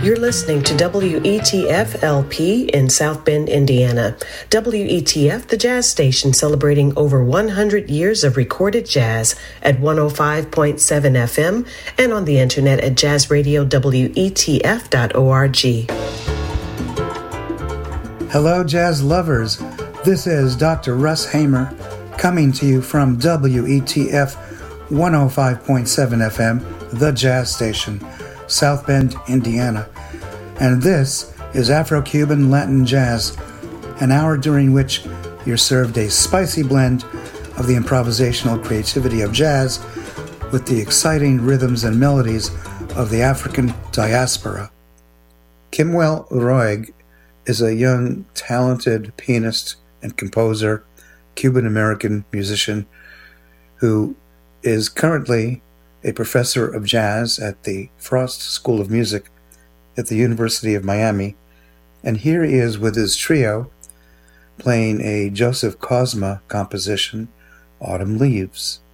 You're listening to WETF LP in South Bend, Indiana. WETF, the jazz station celebrating over 100 years of recorded jazz at 105.7 FM and on the internet at jazzradiowetf.org. Hello, jazz lovers. This is Dr. Russ Hamer coming to you from WETF 105.7 FM, the jazz station, South Bend, Indiana. And this is Afro-Cuban Latin Jazz, an hour during which you're served a spicy blend of the improvisational creativity of jazz with the exciting rhythms and melodies of the African diaspora. Kimwell Roig is a young, talented pianist and composer, Cuban-American musician who is currently a professor of jazz at the Frost School of Music at the University of Miami. And here he is with his trio playing a Joseph Cosma composition, Autumn Leaves.